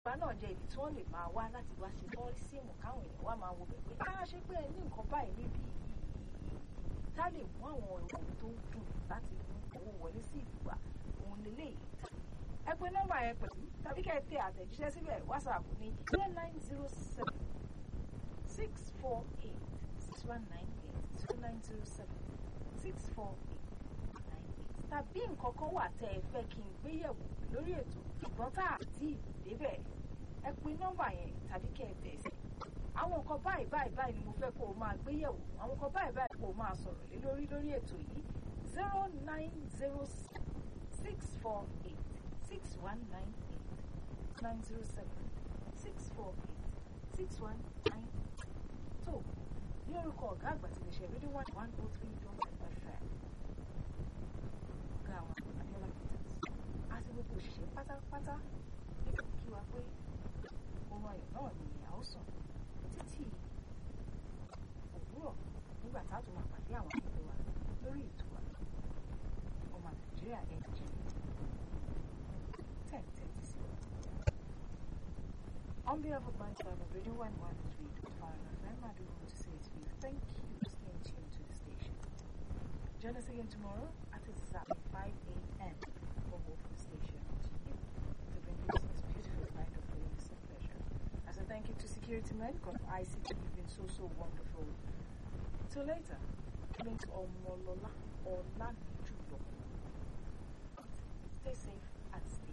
ìgbà náà jẹ́ ibi tí wọ́n lè máa wá láti wá ṣe tọ́rísìmù káwọn èèyàn wá máa wo bẹ̀ pé ṣé pé ẹ ní nǹkan báyìí níbi tá lè mú àwọn ohun tó dùn láti mú owó wọlé sí ìlú wa òun lélẹ́yìí. ẹ pè nọ́mbà yẹn pẹ̀lú tàbí kẹ́ ẹ tẹ àtẹ̀jíṣẹ́ síbẹ̀ WhatsApp ní 0907 648 6198 0907 648 tàbí nǹkan kan wà tẹ́ ẹ fẹ́ kí n gbéyẹ̀wò lórí ètò ṣùgbọ́n tá à tí ì débẹ̀ ẹ pè nọ́mbà yẹn tàbí kẹ́ ẹ tẹ̀ sí. àwọn nǹkan báyìí ni mo fẹ́ kó o máa gbéyẹ̀wò àwọn nǹkan báyìí kó o máa sọ̀rọ̀ lé lórí ètò yìí 0907 648 6198 907 648 6198 tó ní orúkọ ọ̀gá àgbà tí lè ṣe rédíò 103.5 FM ọ̀gá àwọn Abíọ́lá Peters àti gbogbo òṣìṣẹ́ pátápátá nígbà kí wa pé ohun ayọ̀ náà ni a ó sùn títí òwúrọ̀ nígbà tá a tún máa pàdé àwọn akẹgbẹ́ wa lórí ètò wa ọmọ Nàìjíríà NG 10:30 sí wa. On behalf of my time of Radio 103.5 FM, I do want to say to you, thank you for staying tuned to the station. Join us again tomorrow at exactly 5 a.m. for more from the station to you to bring you this beautiful night of release and pleasure. As a thank you to security men, because ICT you've been so wonderful. Till later, link Omolola or Stay safe and stay